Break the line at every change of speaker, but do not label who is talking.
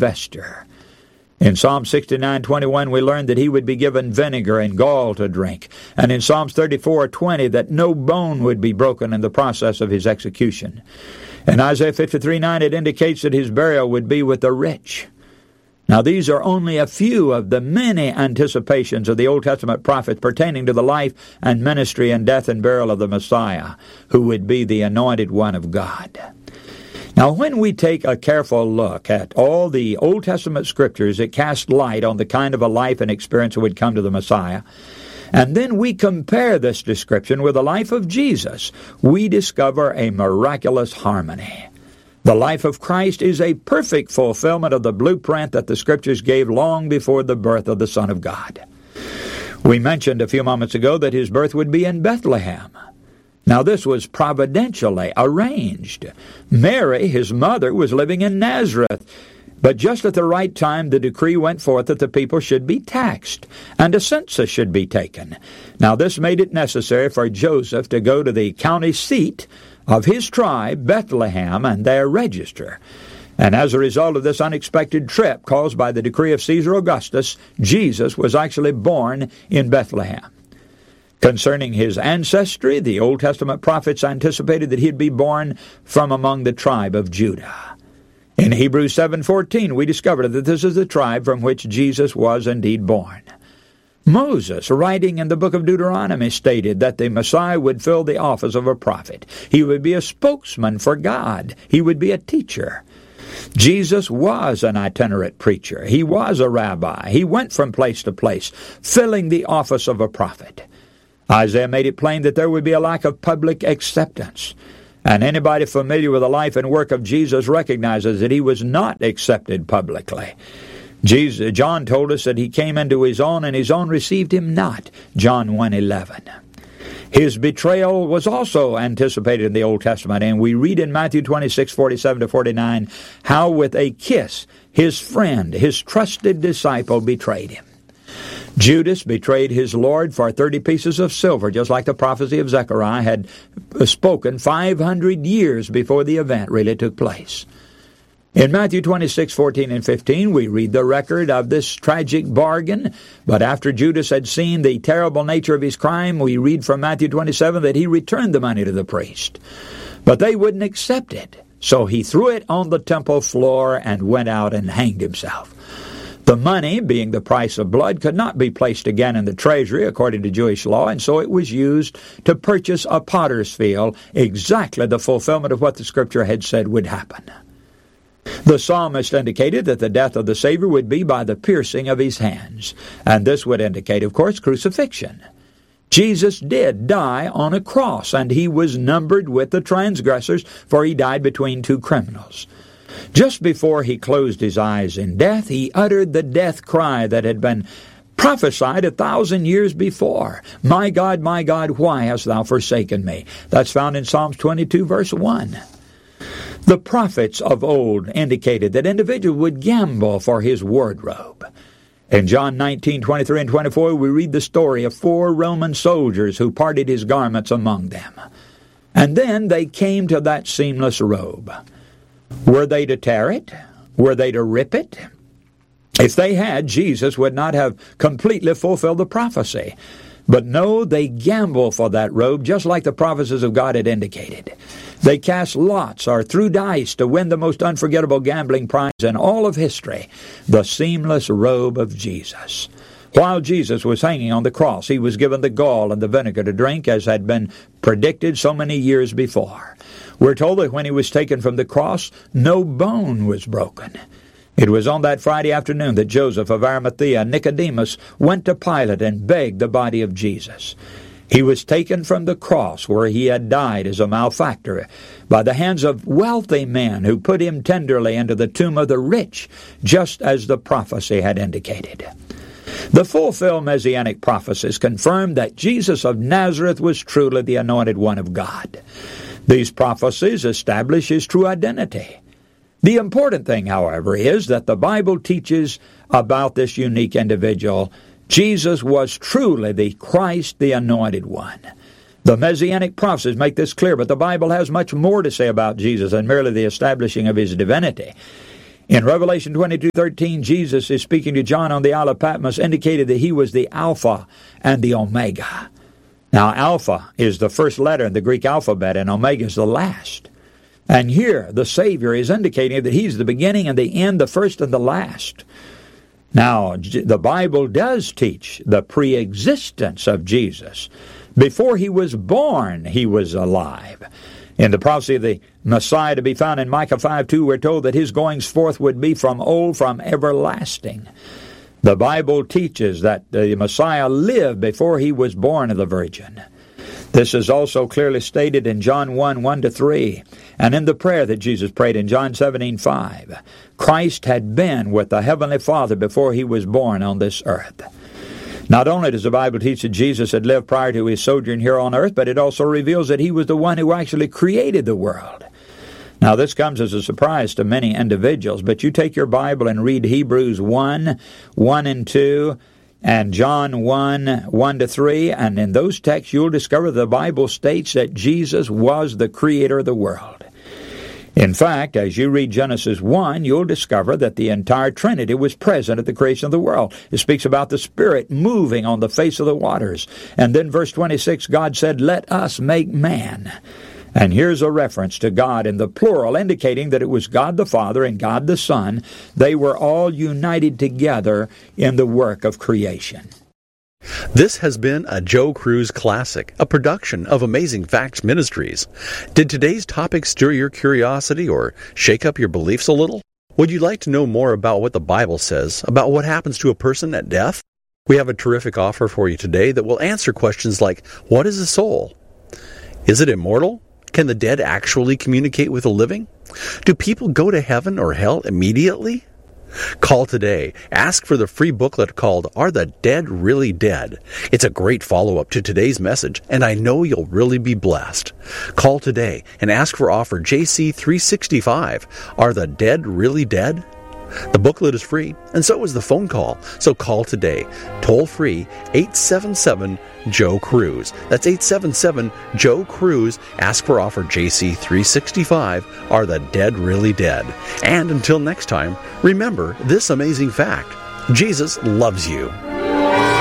vesture. In Psalm 69:21, we learn that he would be given vinegar and gall to drink. And in Psalms 34:20, that no bone would be broken in the process of his execution. In Isaiah 53:9, it indicates that his burial would be with the rich. Now, these are only a few of the many anticipations of the Old Testament prophets pertaining to the life and ministry and death and burial of the Messiah, who would be the anointed one of God. Now, when we take a careful look at all the Old Testament scriptures, it casts light on the kind of a life and experience that would come to the Messiah. And then we compare this description with the life of Jesus. We discover a miraculous harmony. The life of Christ is a perfect fulfillment of the blueprint that the scriptures gave long before the birth of the Son of God. We mentioned a few moments ago that his birth would be in Bethlehem. Now, this was providentially arranged. Mary, his mother, was living in Nazareth, but just at the right time the decree went forth that the people should be taxed, and a census should be taken. Now, this made it necessary for Joseph to go to the county seat of his tribe, Bethlehem, and there register. And as a result of this unexpected trip caused by the decree of Caesar Augustus, Jesus was actually born in Bethlehem. Concerning his ancestry, the Old Testament prophets anticipated that he'd be born from among the tribe of Judah. In Hebrews 7:14, we discovered that this is the tribe from which Jesus was indeed born. Moses, writing in the book of Deuteronomy, stated that the Messiah would fill the office of a prophet. He would be a spokesman for God. He would be a teacher. Jesus was an itinerant preacher. He was a rabbi. He went from place to place, filling the office of a prophet. Isaiah made it plain that there would be a lack of public acceptance. And anybody familiar with the life and work of Jesus recognizes that he was not accepted publicly. John told us that he came into his own, and his own received him not. John 1:11. His betrayal was also anticipated in the Old Testament, and we read in Matthew 26:47-49 how with a kiss his friend, his trusted disciple, betrayed him. Judas betrayed his Lord for 30 pieces of silver, just like the prophecy of Zechariah had spoken 500 years before the event really took place. In Matthew 26:14-15, we read the record of this tragic bargain. But after Judas had seen the terrible nature of his crime, we read from Matthew 27 that he returned the money to the priest. But they wouldn't accept it. So he threw it on the temple floor and went out and hanged himself. The money, being the price of blood, could not be placed again in the treasury according to Jewish law, and so it was used to purchase a potter's field, exactly the fulfillment of what the Scripture had said would happen. The psalmist indicated that the death of the Savior would be by the piercing of his hands, and this would indicate, of course, crucifixion. Jesus did die on a cross, and he was numbered with the transgressors, for he died between two criminals. Just before he closed his eyes in death, he uttered the death cry that had been prophesied 1,000 years before. My God, why hast thou forsaken me? That's found in Psalms 22, verse 1. The prophets of old indicated that individuals would gamble for his wardrobe. In John 19:23 and 24, we read the story of 4 Roman soldiers who parted his garments among them. And then they came to that seamless robe. Were they to tear it? Were they to rip it? If they had, Jesus would not have completely fulfilled the prophecy. But no, they gambled for that robe, just like the prophecies of God had indicated. They cast lots or threw dice to win the most unforgettable gambling prize in all of history, the seamless robe of Jesus. While Jesus was hanging on the cross, he was given the gall and the vinegar to drink, as had been predicted so many years before. We're told that when he was taken from the cross, no bone was broken. It was on that Friday afternoon that Joseph of Arimathea and Nicodemus went to Pilate and begged the body of Jesus. He was taken from the cross where he had died as a malefactor by the hands of wealthy men who put him tenderly into the tomb of the rich, just as the prophecy had indicated. The fulfilled Messianic prophecies confirmed that Jesus of Nazareth was truly the anointed one of God. These prophecies establish his true identity. The important thing, however, is that the Bible teaches about this unique individual. Jesus was truly the Christ, the Anointed One. The Messianic prophecies make this clear, but the Bible has much more to say about Jesus than merely the establishing of his divinity. In Revelation 22:13, Jesus is speaking to John on the Isle of Patmos, indicated that he was the Alpha and the Omega. Now, Alpha is the first letter in the Greek alphabet, and Omega is the last. And here, the Savior is indicating that he's the beginning and the end, the first and the last. Now, the Bible does teach the pre-existence of Jesus. Before he was born, he was alive. In the prophecy of the Messiah to be found in Micah 5:2, we're told that his goings forth would be from old, from everlasting. The Bible teaches that the Messiah lived before he was born of the Virgin. This is also clearly stated in John 1:1-3, and in the prayer that Jesus prayed in John 17:5. Christ had been with the Heavenly Father before he was born on this earth. Not only does the Bible teach that Jesus had lived prior to his sojourn here on earth, but it also reveals that he was the one who actually created the world. Now, this comes as a surprise to many individuals, but you take your Bible and read Hebrews 1:1-2, and John 1:1-3, and in those texts you'll discover the Bible states that Jesus was the creator of the world. In fact, as you read Genesis 1, you'll discover that the entire Trinity was present at the creation of the world. It speaks about the Spirit moving on the face of the waters. And then verse 26, God said, "Let us make man." And here's a reference to God in the plural, indicating that it was God the Father and God the Son. They were all united together in the work of creation.
This has been a Joe Cruz Classic, a production of Amazing Facts Ministries. Did today's topic stir your curiosity or shake up your beliefs a little? Would you like to know more about what the Bible says about what happens to a person at death? We have a terrific offer for you today that will answer questions like, what is a soul? Is it immortal? Can the dead actually communicate with the living? Do people go to heaven or hell immediately? Call today. Ask for the free booklet called Are the Dead Really Dead? It's a great follow-up to today's message, and I know you'll really be blessed. Call today and ask for offer JC365. Are the Dead Really Dead? The booklet is free, and so is the phone call. So call today. Toll free 877-JOE-CRUISE. That's 877-JOE-CRUISE. Ask for offer JC365. Are the Dead Really Dead? And until next time, remember this amazing fact: Jesus loves you.